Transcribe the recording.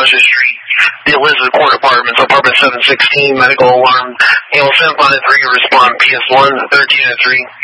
Washington Street, the Elizabeth Court Apartments, apartment 716, medical alarm, AL 753, respond PS1, 13 and 3.